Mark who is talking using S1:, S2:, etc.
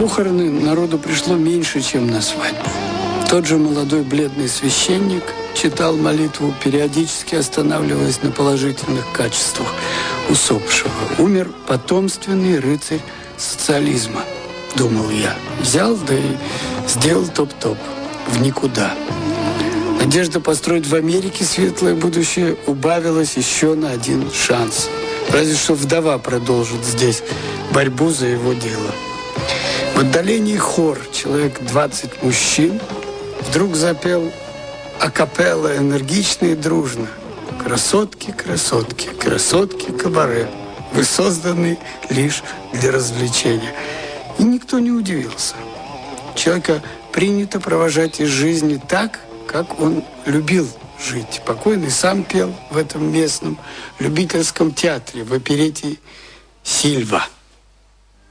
S1: похороны народу пришло меньше, чем на свадьбу. Тот же молодой бледный священник читал молитву, периодически останавливаясь на положительных качествах усопшего. Умер потомственный рыцарь социализма, думал я. Взял, да и сделал топ-топ в никуда. Надежда построить в Америке светлое будущее убавилась еще на один шанс. Разве что вдова продолжит здесь борьбу за его дело. В отдалении хор, человек 20 мужчин, вдруг запел акапелла энергично и дружно. «Красотки, красотки, красотки кабаре. Вы созданы лишь для развлечения». И никто не удивился. Человека принято провожать из жизни так, как он любил жить. Покойный сам пел в этом местном любительском театре в оперете «Сильва».